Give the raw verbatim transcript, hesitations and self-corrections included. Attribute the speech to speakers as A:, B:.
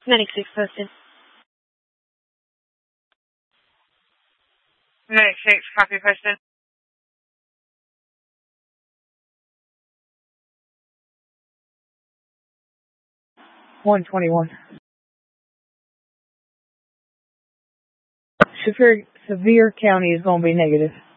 A: ninety-six posted.
B: ninety-six, copy posted.
C: one twenty-one. Severe, severe county is going to be negative.